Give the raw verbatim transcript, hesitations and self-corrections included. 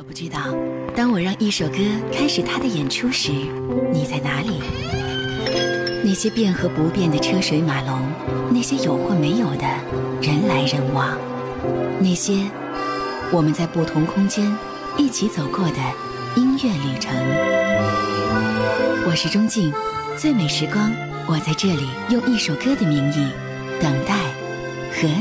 我不知道，当我让一首歌开始它的演出时，你在哪里？那些变和不变的车水马龙，那些有或没有的人来人往，那些我们在不同空间一起走过的音乐旅程。我是钟静，最美时光，我在这里用一首歌的名义等待